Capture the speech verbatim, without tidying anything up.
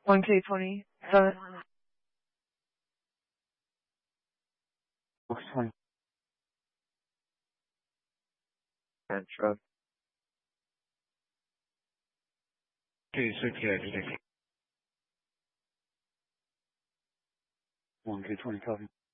one K twenty seven. Box twenty. And truck. Two six yeah, six. One K twenty copy.